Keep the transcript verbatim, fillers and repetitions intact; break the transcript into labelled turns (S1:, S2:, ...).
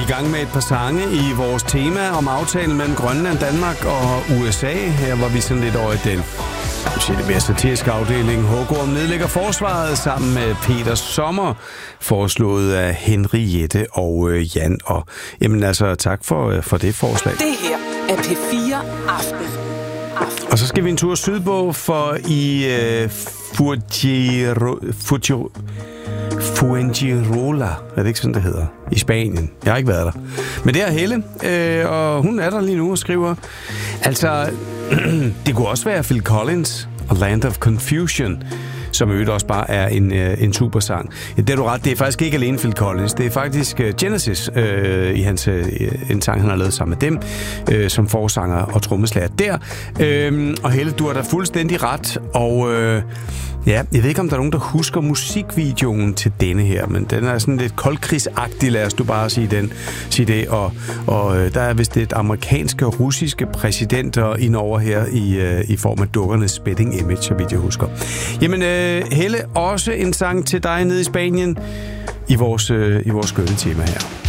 S1: i gang med et par sange i vores tema om aftalen mellem Grønland, Danmark og U S A. Her var vi sådan lidt over i den det mere satiriske afdeling. Hågorm nedlægger forsvaret sammen med Peter Sommer, foreslået af Henriette og øh, Jan. Og jamen altså, tak for, for det forslag.
S2: Det her er P fire Aften. Aften.
S1: Og så skal vi en tur sydpå, for i øh, Fuengiro, Fuengiro, Fuengirola, er det ikke sådan, det hedder? I Spanien. Jeg har ikke været der. Men det er Helle, øh, og hun er der lige nu og skriver. Altså, det kunne også være Phil Collins og Land of Confusion, som øvrigt også bare er en, øh, en super sang. Ja, det er du ret. Det er faktisk ikke alene Phil Collins. Det er faktisk øh, Genesis øh, i hans øh, en sang, han har lavet sammen med dem, øh, som forsanger og trommeslager der. Øh, og Helle, du har da fuldstændig ret. Og øh, ja, jeg ved ikke, om der er nogen, der husker musikvideoen til denne her, men den er sådan lidt koldkrigsagtig, lad os du bare sige, den, sige det. Og, og øh, der er vist et amerikanske og russiske præsidenter indover her i, øh, i form af dukkernes spitting image, så vidt jeg husker. Jamen, øh, Helle, også en sang til dig nede i Spanien i vores, øh, i vores skønne tema her.